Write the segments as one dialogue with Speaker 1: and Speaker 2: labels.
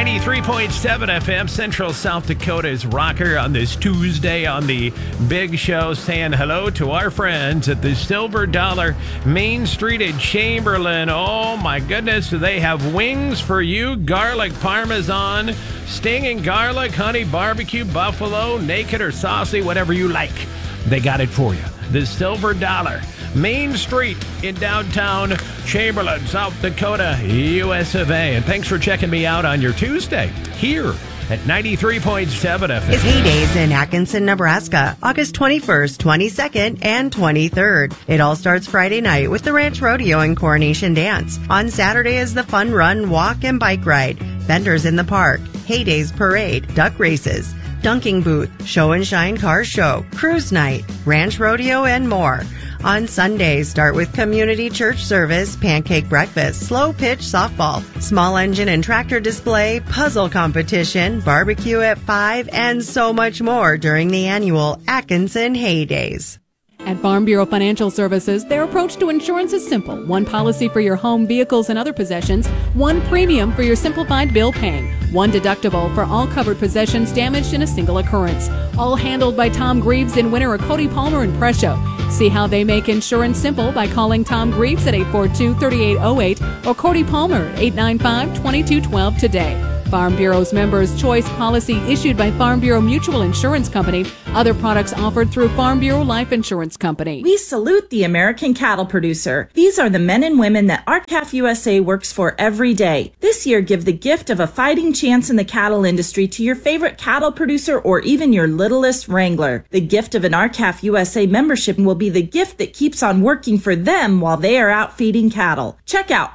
Speaker 1: 93.7 FM, Central South Dakota's rocker on this Tuesday on the Big Show, saying hello to our friends at the Silver Dollar Main Street in Chamberlain. Oh my goodness, they have wings for you, garlic parmesan, stinging garlic, honey barbecue, buffalo, naked or saucy, whatever you like. They got it for you. The Silver Dollar Main Street in downtown Chamberlain, South Dakota, US of A. And thanks for checking me out on your Tuesday here at 93.7 FM.
Speaker 2: It's Heydays in Atkinson, Nebraska, August 21st, 22nd, and 23rd. It all starts Friday night with the Ranch Rodeo and Coronation Dance. On Saturday is the fun run, walk, and bike ride. Vendors in the park, Heydays Parade, duck races, dunking booth, show and shine car show, cruise night, ranch rodeo, and more. On Sunday, start with community church service, pancake breakfast, slow pitch softball, small engine and tractor display, puzzle competition, barbecue at 5, and so much more during the annual Atkinson Heydays.
Speaker 3: At Farm Bureau Financial Services, their approach to insurance is simple. One policy for your home, vehicles, and other possessions. One premium for your simplified bill paying. One deductible for all covered possessions damaged in a single occurrence. All handled by Tom Greaves in Winter or Cody Palmer in Presho. See how they make insurance simple by calling Tom Greaves at 842-3808 or Cody Palmer at 895-2212 today. Farm Bureau's Members' Choice policy issued by Farm Bureau Mutual Insurance Company. Other products offered through Farm Bureau Life Insurance Company.
Speaker 4: We salute the American cattle producer. These are the men and women that RCAF USA works for every day. This year, give the gift of a fighting chance in the cattle industry to your favorite cattle producer or even your littlest wrangler. The gift of an RCAF USA membership will be the gift that keeps on working for them while they are out feeding cattle. Check out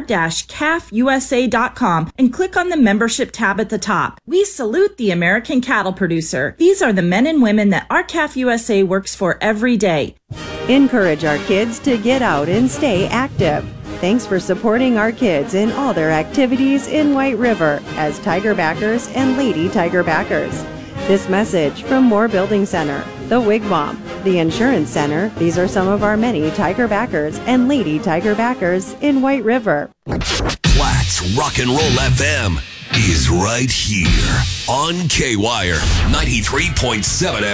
Speaker 4: r-cafusa.com and click on the membership tab at the top. We salute the American cattle producer. These are the men and women that RCAF USA works for every day.
Speaker 2: Encourage our kids to get out and stay active. Thanks for supporting our kids in all their activities in White River as Tiger Backers and Lady Tiger Backers. This message from Moore Building Center, the Wigwam, the Insurance Center. These are some of our many Tiger Backers and Lady Tiger Backers in White River.
Speaker 5: Flats Rock and Roll FM is right here on K-Wire 93.7